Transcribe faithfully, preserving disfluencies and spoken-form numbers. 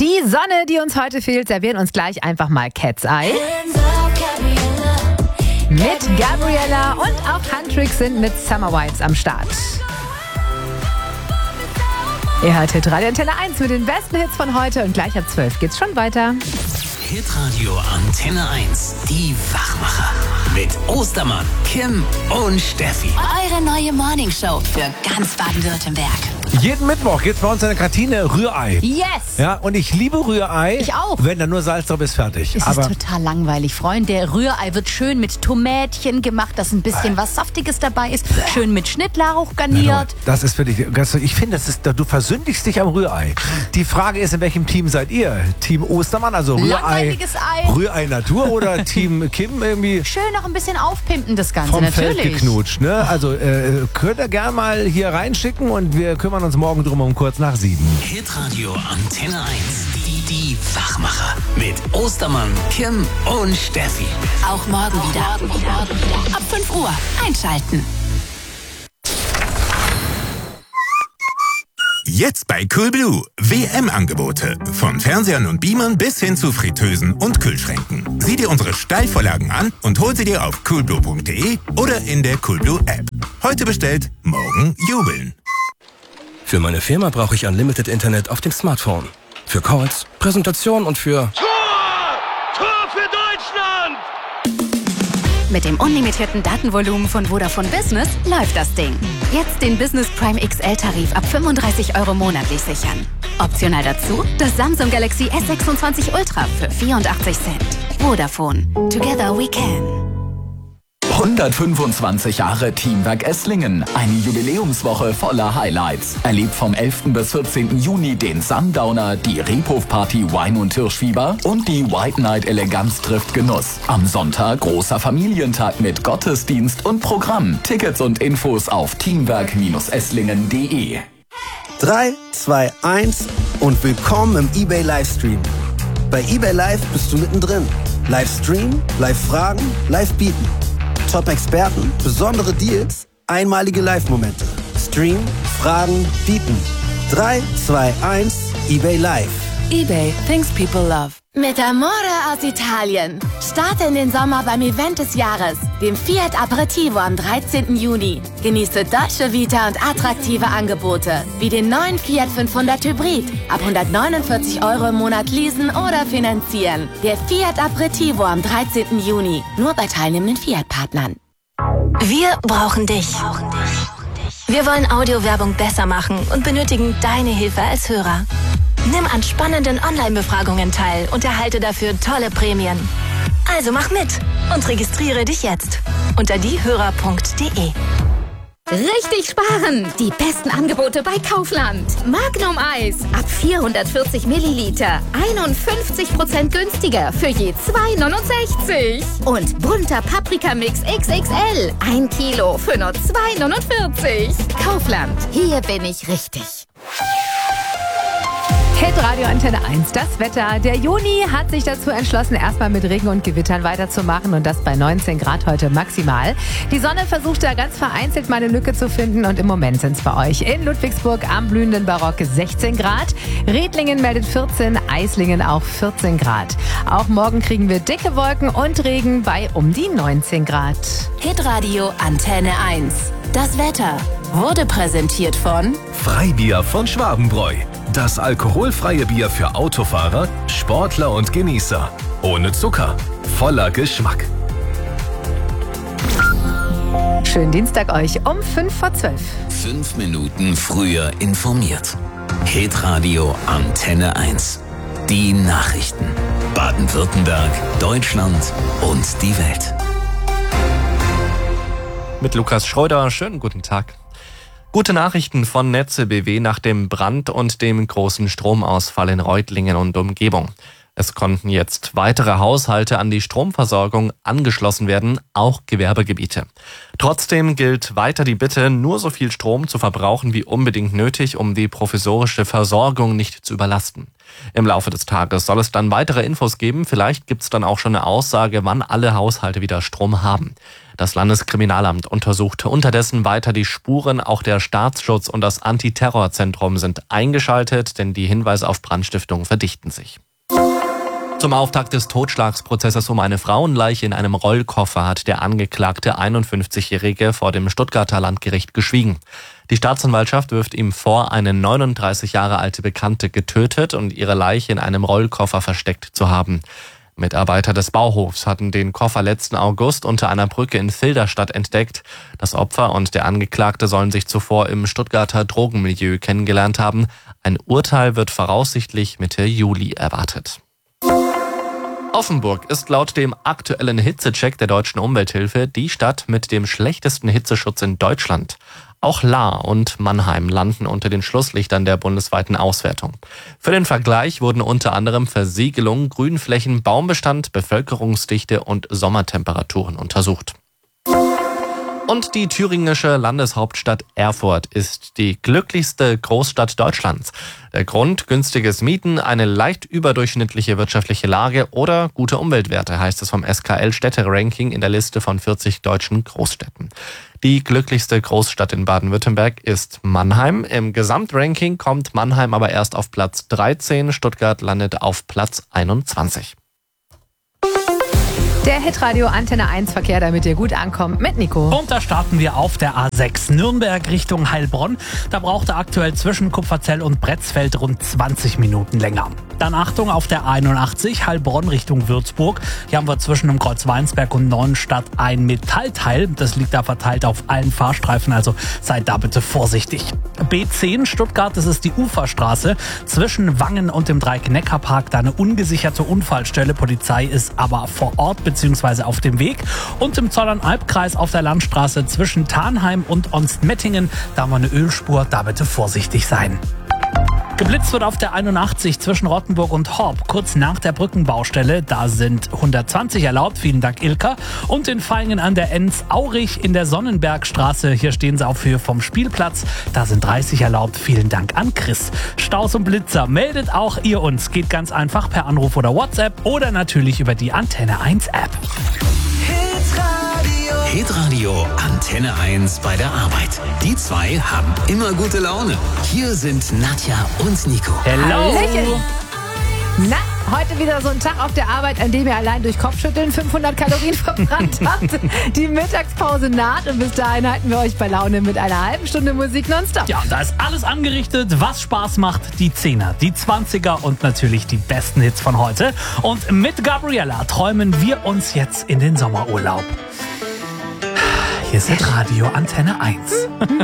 Die Sonne, die uns heute fehlt, servieren uns gleich einfach mal Cat's Eye. Mit Gabriella und auch Huntrix sind mit Summer Vibes am Start. Ihr hört Hitradio Antenne eins mit den besten Hits von heute und gleich ab zwölf geht's schon weiter. Hitradio Antenne eins, die Wachmacher. Mit Ostermann, Kim und Steffi. Eure neue Morningshow für ganz Baden-Württemberg. Jeden Mittwoch gibt's bei uns in der Kantine Rührei. Yes! Ja, und ich liebe Rührei. Ich auch. Wenn da nur Salz drauf ist, fertig. Es Aber ist total langweilig, Freunde. Rührei wird schön mit Tomätchen gemacht, dass ein bisschen was Saftiges dabei ist. Schön mit Schnittlauch garniert. das ist für dich. Ich finde, das ist, du versündigst dich am Rührei. Die Frage ist, in welchem Team seid ihr? Team Ostermann, also Rührei. Langweiliges Ei. Rührei Natur oder Team Kim irgendwie Schön noch ein bisschen aufpimpen, das Ganze, vom natürlich. Feld geknutscht. Ne? Also äh, könnt ihr gerne mal hier reinschicken und wir kümmern uns morgen drum um kurz nach sieben. Hitradio Antenne eins, die, die Wachmacher. Mit Ostermann, Kim und Steffi. Auch morgen wieder. Ab fünf Uhr einschalten. Jetzt bei Coolblue. W M-Angebote. Von Fernsehern und Beamern bis hin zu Fritteusen und Kühlschränken. Sieh dir unsere Steilvorlagen an und hol sie dir auf coolblue punkt de oder in der Coolblue-App. Heute bestellt, morgen jubeln. Für meine Firma brauche ich Unlimited Internet auf dem Smartphone. Für Calls, Präsentation und für... Tor! Tor für Deutschland! Mit dem unlimitierten Datenvolumen von Vodafone Business läuft das Ding. Jetzt den Business Prime X L-Tarif ab fünfunddreißig Euro monatlich sichern. Optional dazu das Samsung Galaxy S sechsundzwanzig Ultra für vierundachtzig Cent. Vodafone. Together we can. hundertfünfundzwanzig Jahre Teamwerk Esslingen. Eine Jubiläumswoche voller Highlights. Erlebt vom elften bis vierzehnten Juni den Sundowner, die Rebhof-Party Wein und Hirschfieber und die White Night Eleganz trifft Genuss. Am Sonntag großer Familientag mit Gottesdienst und Programm. Tickets und Infos auf teamwerk esslingen punkt de. drei, zwei, eins und willkommen im eBay Livestream. Bei eBay Live bist du mittendrin. Livestream, Live-Fragen, Live-Bieten. Top-Experten, besondere Deals, einmalige Live-Momente. Stream, Fragen, Bieten. drei, zwei, eins, eBay Live. eBay, things people love. Mit Amore aus Italien. Starte in den Sommer beim Event des Jahres, dem Fiat Aperitivo am dreizehnten Juni. Genieße Dolce Vita und attraktive Angebote, wie den neuen Fiat fünfhundert Hybrid. Ab hundertneunundvierzig Euro im Monat leasen oder finanzieren. Der Fiat Aperitivo am dreizehnten Juni. Nur bei teilnehmenden Fiat-Partnern. Wir brauchen dich. Wir wollen Audiowerbung besser machen und benötigen deine Hilfe als Hörer. Nimm an spannenden Online-Befragungen teil und erhalte dafür tolle Prämien. Also mach mit und registriere dich jetzt unter diehörer punkt de. Richtig sparen! Die besten Angebote bei Kaufland. Magnum Eis ab vierhundertvierzig Milliliter. einundfünfzig Prozent günstiger für je zwei neunundsechzig. Und bunter Paprikamix X X L. Ein Kilo für nur zwei neunundvierzig. Kaufland. Hier bin ich richtig. Hitradio Antenne eins, das Wetter. Der Juni hat sich dazu entschlossen, erstmal mit Regen und Gewittern weiterzumachen und das bei neunzehn Grad heute maximal. Die Sonne versucht da ganz vereinzelt mal eine Lücke zu finden und im Moment sind es bei euch in Ludwigsburg am blühenden Barock sechzehn Grad. Redlingen meldet vierzehn, Eislingen auch vierzehn Grad. Auch morgen kriegen wir dicke Wolken und Regen bei um die neunzehn Grad. Hitradio Antenne eins. Das Wetter wurde präsentiert von Freibier von Schwabenbräu. Das alkoholfreie Bier für Autofahrer, Sportler und Genießer. Ohne Zucker, voller Geschmack. Schönen Dienstag euch um fünf vor zwölf. Fünf Minuten früher informiert. Hitradio Antenne eins. Die Nachrichten. Baden-Württemberg, Deutschland und die Welt. Mit Lukas Schröder, schönen guten Tag. Gute Nachrichten von Netze B W nach dem Brand und dem großen Stromausfall in Reutlingen und Umgebung. Es konnten jetzt weitere Haushalte an die Stromversorgung angeschlossen werden, auch Gewerbegebiete. Trotzdem gilt weiter die Bitte, nur so viel Strom zu verbrauchen wie unbedingt nötig, um die provisorische Versorgung nicht zu überlasten. Im Laufe des Tages soll es dann weitere Infos geben. Vielleicht gibt es dann auch schon eine Aussage, wann alle Haushalte wieder Strom haben. Das Landeskriminalamt untersucht unterdessen weiter die Spuren. Auch der Staatsschutz und das Antiterrorzentrum sind eingeschaltet, denn die Hinweise auf Brandstiftung verdichten sich. Zum Auftakt des Totschlagsprozesses um eine Frauenleiche in einem Rollkoffer hat der Angeklagte einundfünfzigjährige vor dem Stuttgarter Landgericht geschwiegen. Die Staatsanwaltschaft wirft ihm vor, eine neununddreißig Jahre alte Bekannte getötet und ihre Leiche in einem Rollkoffer versteckt zu haben. Mitarbeiter des Bauhofs hatten den Koffer letzten August unter einer Brücke in Filderstadt entdeckt. Das Opfer und der Angeklagte sollen sich zuvor im Stuttgarter Drogenmilieu kennengelernt haben. Ein Urteil wird voraussichtlich Mitte Juli erwartet. Offenburg ist laut dem aktuellen Hitzecheck der Deutschen Umwelthilfe die Stadt mit dem schlechtesten Hitzeschutz in Deutschland. Auch Lahr und Mannheim landen unter den Schlusslichtern der bundesweiten Auswertung. Für den Vergleich wurden unter anderem Versiegelung, Grünflächen, Baumbestand, Bevölkerungsdichte und Sommertemperaturen untersucht. Und die thüringische Landeshauptstadt Erfurt ist die glücklichste Großstadt Deutschlands. Der Grund: günstiges Mieten, eine leicht überdurchschnittliche wirtschaftliche Lage oder gute Umweltwerte, heißt es vom S K L-Städte-Ranking in der Liste von vierzig deutschen Großstädten. Die glücklichste Großstadt in Baden-Württemberg ist Mannheim. Im Gesamtranking kommt Mannheim aber erst auf Platz dreizehn. Stuttgart landet auf Platz einundzwanzig. Der Hitradio Antenne eins Verkehr, damit ihr gut ankommt, mit Nico. Und da starten wir auf der A sechs Nürnberg Richtung Heilbronn. Da braucht er aktuell zwischen Kupferzell und Bretzfeld rund zwanzig Minuten länger. Dann Achtung auf der A einundachtzig Heilbronn Richtung Würzburg. Hier haben wir zwischen dem Kreuz Weinsberg und Neuenstadt ein Metallteil. Das liegt da verteilt auf allen Fahrstreifen, also seid da bitte vorsichtig. B zehn Stuttgart, das ist die Uferstraße. Zwischen Wangen und dem Dreieck-Neckar-Park, da eine ungesicherte Unfallstelle. Polizei ist aber vor Ort bzw. auf dem Weg. Und im Zollern-Albkreis auf der Landstraße zwischen Tarnheim und Onstmettingen, da haben wir eine Ölspur, da bitte vorsichtig sein. Geblitzt wird auf der einundachtzig zwischen Rottenburg und Horb, kurz nach der Brückenbaustelle. Da sind hundertzwanzig erlaubt, vielen Dank Ilka. Und in Vaihingen an der Enz-Aurich in der Sonnenbergstraße, hier stehen sie auf Höhe vom Spielplatz. Da sind dreißig erlaubt, vielen Dank an Chris. Staus und Blitzer, meldet auch ihr uns. Geht ganz einfach per Anruf oder WhatsApp oder natürlich über die Antenne eins App. Hitradio Antenne eins bei der Arbeit. Die zwei haben immer gute Laune. Hier sind Nadja und Nico. Hello. Hallöchen. Na, heute wieder so ein Tag auf der Arbeit, an dem ihr allein durch Kopfschütteln fünfhundert Kalorien verbrannt habt. Die Mittagspause naht und bis dahin halten wir euch bei Laune mit einer halben Stunde Musik nonstop. Ja, und da ist alles angerichtet, was Spaß macht. Die Zehner, die Zwanziger und natürlich die besten Hits von heute. Und mit Gabriella träumen wir uns jetzt in den Sommerurlaub. Hier ist Radio Antenne eins.